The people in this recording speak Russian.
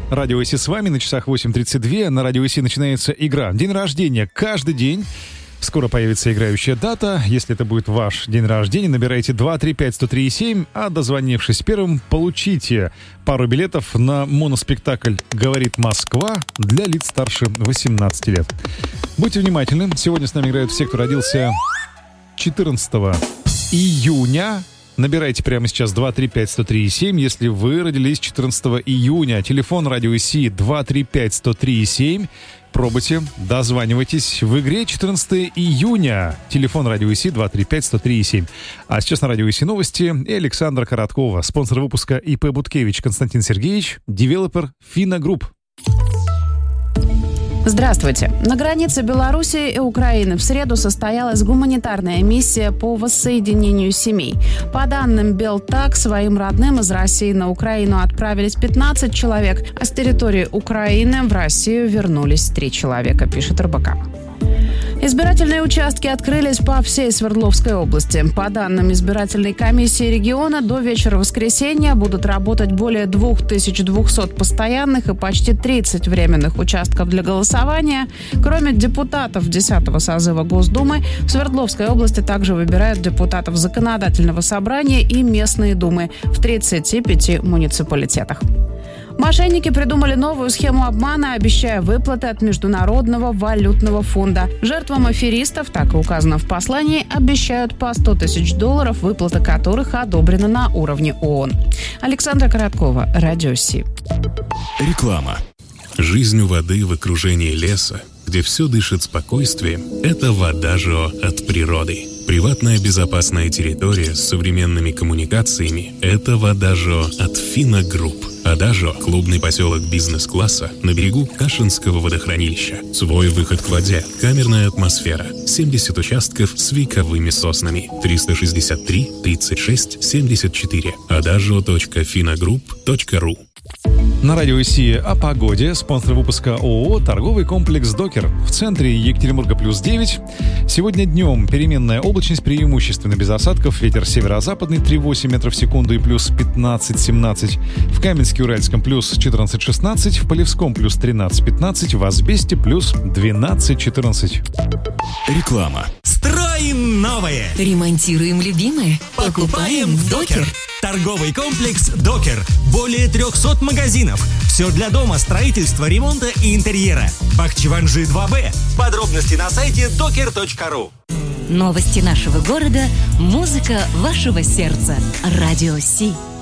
Радио ИС с вами, на часах 8:32. На Радио ИС начинается игра «День рождения». Каждый день скоро появится играющая дата. Если это будет ваш день рождения, набирайте 235-103-7, а дозвонившись первым, получите пару билетов на моноспектакль «Говорит Москва» для лиц старше 18 лет. Будьте внимательны. Сегодня с нами играют все, кто родился 14 июня. Набирайте прямо сейчас 235-103-7, если вы родились 14 июня. Телефон Радио ИС 235-103-7. Пробуйте, дозванивайтесь в игре 14 июня. Телефон Радио ИС 235-103-7. А сейчас на Радио ИС новости и Александра Короткова. Спонсор выпуска ИП Буткевич Константин Сергеевич, девелопер Фина Групп. Здравствуйте. На границе Белоруссии и Украины в среду состоялась гуманитарная миссия по воссоединению семей. По данным Белтак, своим родным из России на Украину отправились 15 человек, а с территории Украины в Россию вернулись 3 человека, пишет РБК. Избирательные участки открылись по всей Свердловской области. По данным избирательной комиссии региона, до вечера воскресенья будут работать более 2200 постоянных и почти 30 временных участков для голосования. Кроме депутатов 10-го созыва Госдумы, в Свердловской области также выбирают депутатов Законодательного собрания и местные думы в 35 муниципалитетах. Мошенники придумали новую схему обмана, обещая выплаты от Международного валютного фонда. Жертвам аферистов, так и указано в послании, обещают по $100 тысяч, выплата которых одобрена на уровне ООН. Александра Короткова, Радио ИС. Реклама. Жизнь у воды в окружении леса, где все дышит спокойствием, это Водажио от природы. Приватная безопасная территория с современными коммуникациями – это Водажио от Фина Групп. Водажио – клубный поселок бизнес-класса на берегу Кашинского водохранилища. Свой выход к воде, камерная атмосфера, 70 участков с вековыми соснами. 363 36 74. adagio.finagroup.ru. На Радио ИС о погоде. Спонсор выпуска ООО «Торговый комплекс Докер». В центре Екатеринбурга +9. Сегодня днем переменная облачность, преимущественно без осадков. Ветер северо-западный 3,8 метров в секунду и плюс 15-17. В Каменске-Уральском плюс 14-16. В Полевском плюс 13-15. В Азбесте плюс 12-14. Реклама. Строим новое! Ремонтируем любимое. Покупаем в Докер. Торговый комплекс Докер. Более 300 магазинов. Все для дома, строительства, ремонта и интерьера. Бахчеванжи 2Б. Подробности на сайте doker.ru. Новости нашего города, музыка вашего сердца. Радио ИС.